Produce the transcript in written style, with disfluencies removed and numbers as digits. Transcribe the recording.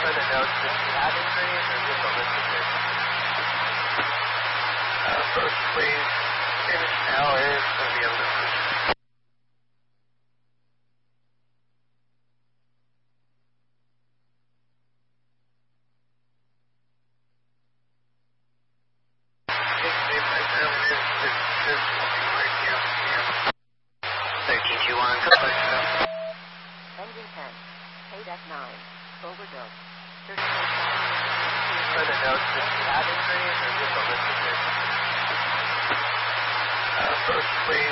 further notes, does she have injuries or just a list of business? Approach, please. Finish now is going to be able to push. Engine 10, ADEC 9, overdose, 34 Further notes, does she have injuries or just a list of business? Approach, please.